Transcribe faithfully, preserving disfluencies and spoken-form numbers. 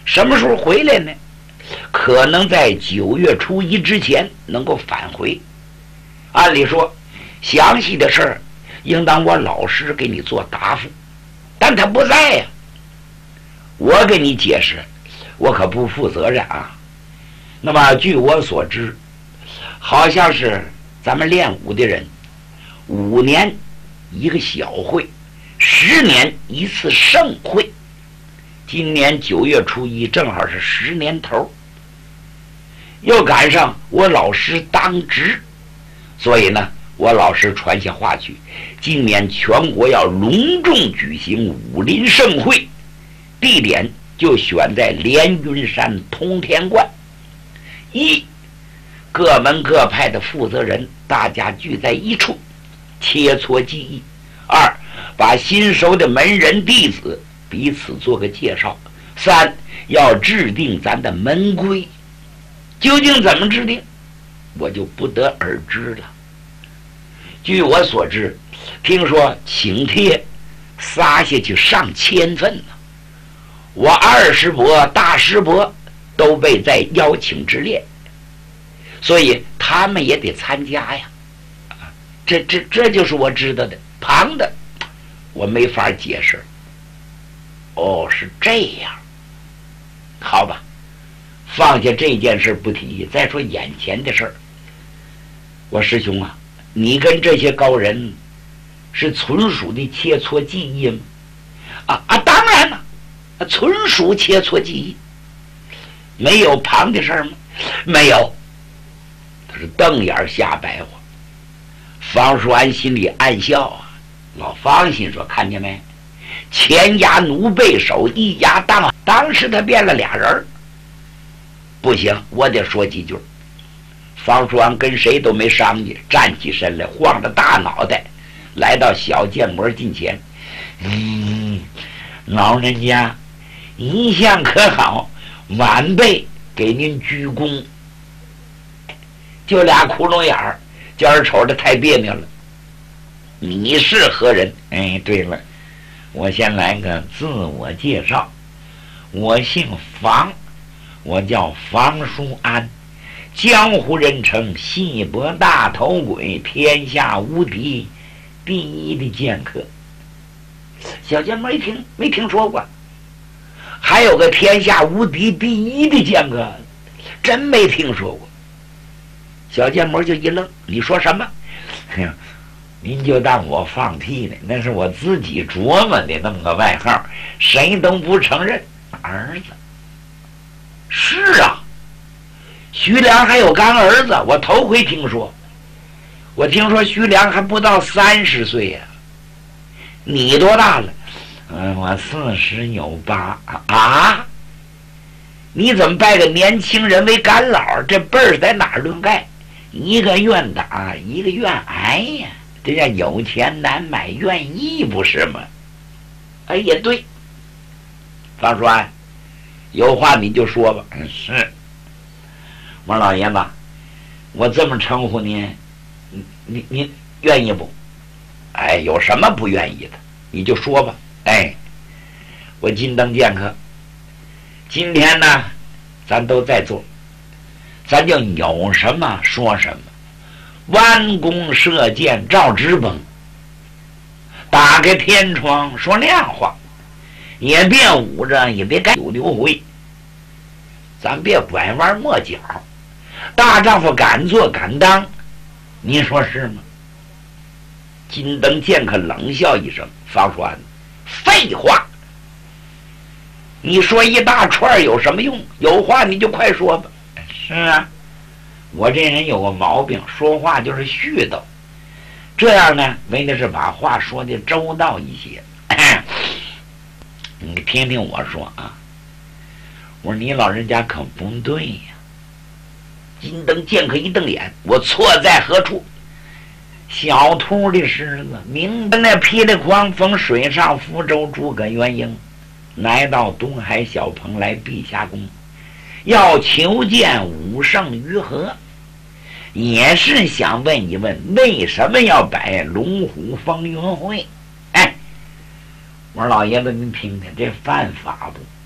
什么时候回来呢？可能在九月初一之前能够返回。按理说，详细的事儿应当我老师给你做答复，但他不在呀、啊。我给你解释，我可不负责任啊。那么据我所知，好像是咱们练武的人，五年一个小会，十年一次盛会。今年九月初一正好是十年头，又赶上我老师当值，所以呢，我老师传下话去，今年全国要隆重举行武林盛会，地点就选在连云山通天观。一，各门各派的负责人大家聚在一处，切磋技艺；二，把新收的门人弟子彼此做个介绍；三，要制定咱的门规，究竟怎么制定，我就不得而知了。据我所知，听说请帖撒下去上千份呢，我二师伯、大师伯都被在邀请之列，所以他们也得参加呀。这这这就是我知道的，旁的我没法解释。哦，是这样，好吧，放下这件事不提，再说眼前的事儿。我师兄啊，你跟这些高人是纯属的切磋技艺吗？啊啊，当然了，纯属切磋技艺，没有旁的事儿吗？没有。他是瞪眼瞎白话。方叔安心里暗笑啊，老方心说，看见没？前压奴背手，一压当，当时他变了俩人。不行，我得说几句。方叔安跟谁都没商议，站起身来，晃着大脑袋，来到小剑魔近前。嗯，老人家一向可好，晚辈给您鞠躬。就俩窟窿眼儿，叫人瞅着太别扭了。你是何人？哎，对了，我先来个自我介绍，我姓房，我叫房叔安，江湖人称细脖大头鬼，天下无敌第一的剑客。小剑没听没听说过，还有个天下无敌第一的剑客，真没听说过。小剑魔就一愣，你说什么？您就当我放屁呢，那是我自己琢磨的那么个外号，谁都不承认。儿子？是啊，徐良还有干儿子，我头回听说。我听说徐良还不到三十岁呀、啊。你多大了？嗯，我四十有八啊。你怎么拜个年轻人为干老？这辈儿在哪儿论盖？一个愿打，一个愿挨呀，这叫有钱难买愿意，不是吗？哎，也对。方叔安，有话你就说吧。是，王老爷子，我这么称呼您，你你愿意不？哎，有什么不愿意的？你就说吧。哎，我金灯剑客，今天呢，咱都在做。咱就有什么说什么，弯弓射箭照直崩，打开天窗说亮话，也别捂着，也别该有溜回，咱别拐弯抹角，大丈夫敢做敢当，你说是吗？金灯剑客冷笑一声，方叔安，废话，你说一大串有什么用？有话你就快说吧。是啊，我这人有个毛病，说话就是絮叨，这样呢为的是把话说的周到一些。你听听我说啊，我说你老人家可不对呀。金灯剑客一瞪眼，我错在何处？小兔的狮子，明白那霹雳狂风，水上福州诸葛元英来到东海小蓬莱碧霞宫，要求见武圣于和，也是想问一问为什么要摆龙虎风云会。哎，我说老爷子您听听，这犯法不？